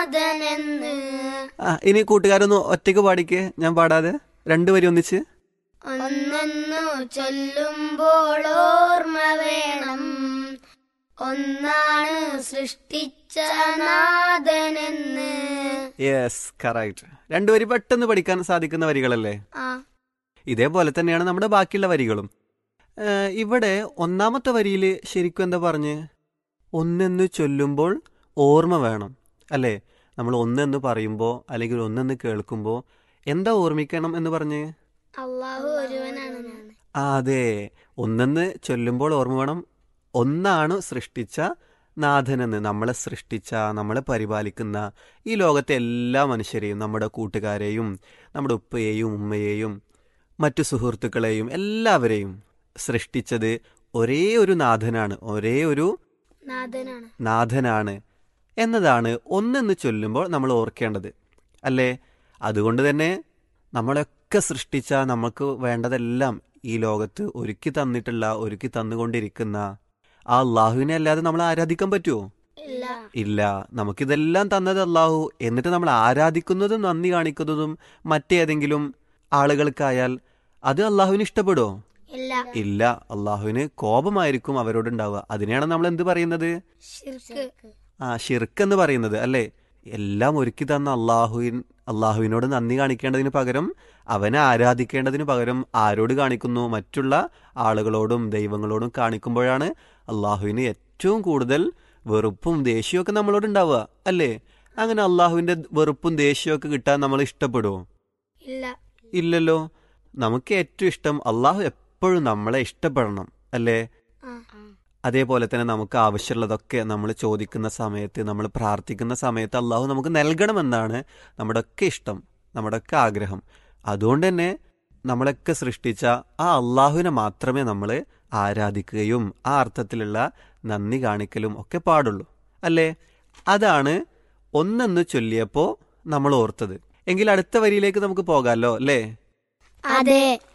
നാഥനെന്ന്. ഇനി കൂട്ടുകാരൊന്ന് ഒറ്റയ്ക്ക് പാടിക്കേ, ഞാൻ പാടാതെ. 2 വരി ഒന്നിച്ച്. ഒന്നെന്നു ചൊല്ലുമ്പോൾ ഓർമ്മ വേണം, ഒന്നാണ് സൃഷ്ടിച്ച നാഥനെന്ന്. Yes, correct. 2 വരി പെട്ടെന്ന് പഠിക്കാൻ സാധിക്കുന്ന വരികളല്ലേ? ഇതേപോലെ തന്നെയാണ് നമ്മുടെ ബാക്കിയുള്ള വരികളും. ഇവിടെ 1ാമത്തെ വരിയിൽ ശരിക്കും എന്താ പറഞ്ഞ്? ഒന്നെന്ന് ചൊല്ലുമ്പോൾ ഓർമ്മ വേണം അല്ലേ? നമ്മൾ ഒന്നെന്ന് പറയുമ്പോൾ അല്ലെങ്കിൽ ഒന്നെന്ന് കേൾക്കുമ്പോൾ എന്താ ഓർമ്മിക്കണം എന്ന് പറഞ്ഞ്? അല്ലാഹു ഒരുവനാണ്. അതെ, ഒന്നെന്ന് ചൊല്ലുമ്പോൾ ഓർമ്മ വേണം, ഒന്നാണ് സൃഷ്ടിച്ച നാഥനെന്ന്. നമ്മളെ സൃഷ്ടിച്ച, നമ്മളെ പരിപാലിക്കുന്ന ഈ ലോകത്തെ എല്ലാ മനുഷ്യരെയും, നമ്മുടെ കൂട്ടുകാരെയും നമ്മുടെ ഉപ്പയെയും ഉമ്മയെയും മറ്റു സുഹൃത്തുക്കളെയും എല്ലാവരെയും സൃഷ്ടിച്ചത് ഒരേ ഒരു നാഥനാണ്, ഒരേ ഒരു നാഥനാണ് എന്നതാണ് ഒന്നെന്ന് ചൊല്ലുമ്പോൾ നമ്മൾ ഓർക്കേണ്ടത് അല്ലേ? അതുകൊണ്ട് തന്നെ നമ്മളെയൊക്കെ സൃഷ്ടിച്ച, നമുക്ക് വേണ്ടതെല്ലാം ഈ ലോകത്ത് ഒരുക്കി തന്നിട്ടുള്ള, ഒരുക്കി തന്നുകൊണ്ടിരിക്കുന്ന ആ അള്ളാഹുവിനെ അല്ലാതെ നമ്മൾ ആരാധിക്കാൻ പറ്റുമോ? ഇല്ല. നമുക്കിതെല്ലാം തന്നത് അള്ളാഹു. എന്നിട്ട് നമ്മൾ ആരാധിക്കുന്നതും നന്ദി കാണിക്കുന്നതും മറ്റേതെങ്കിലും ആളുകൾക്കായാൽ അത് അള്ളാഹുവിന് ഇഷ്ടപ്പെടുമോ? ഇല്ല. അള്ളാഹുവിന് കോപമായിരിക്കും അവരോടുണ്ടാവുക. അതിനെയാണ് നമ്മൾ എന്ത് പറയുന്നത്? ഷിർക്ക് എന്ന് പറയുന്നത് അല്ലേ? എല്ലാം ഒരുക്കി തന്ന അള്ളാഹുവിനോട് നന്ദി കാണിക്കേണ്ടതിന് പകരം, അവനെ ആരാധിക്കേണ്ടതിന് പകരം ആരോട് കാണിക്കുന്നു? മറ്റുള്ള ആളുകളോടും ദൈവങ്ങളോടും കാണിക്കുമ്പോഴാണ് അള്ളാഹുവിന് ഏറ്റവും കൂടുതൽ വെറുപ്പും ദേഷ്യമൊക്കെ നമ്മളോട് ഉണ്ടാവുക അല്ലേ? അങ്ങനെ അള്ളാഹുവിന്റെ വെറുപ്പും ദേഷ്യമൊക്കെ കിട്ടാൻ നമ്മൾ ഇഷ്ടപ്പെടുമോ? ഇല്ലല്ലോ. നമുക്ക് ഏറ്റവും ഇഷ്ടം അള്ളാഹു എപ്പോഴും നമ്മളെ ഇഷ്ടപ്പെടണം അല്ലേ? അതേപോലെ തന്നെ നമുക്ക് ആവശ്യമുള്ളതൊക്കെ നമ്മൾ ചോദിക്കുന്ന സമയത്ത്, നമ്മൾ പ്രാർത്ഥിക്കുന്ന സമയത്ത് അള്ളാഹു നമുക്ക് നൽകണമെന്നാണ് നമ്മുടെയൊക്കെ ഇഷ്ടം, നമ്മുടെയൊക്കെ ആഗ്രഹം. അതുകൊണ്ട് തന്നെ നമ്മളൊക്കെ സൃഷ്ടിച്ച ആ അള്ളാഹുവിനെ മാത്രമേ നമ്മൾ ആരാധിക്കുകയും ആ അർത്ഥത്തിലുള്ള നന്ദി കാണിക്കലും ഒക്കെ പാടുള്ളൂ അല്ലേ? അതാണ് ഒന്നെന്ന് ചൊല്ലിയപ്പോൾ നമ്മൾ ഓർത്തത്. എങ്കിൽ അടുത്ത വരിയിലേക്ക് നമുക്ക് പോകാമല്ലോ അല്ലേ? അതെ.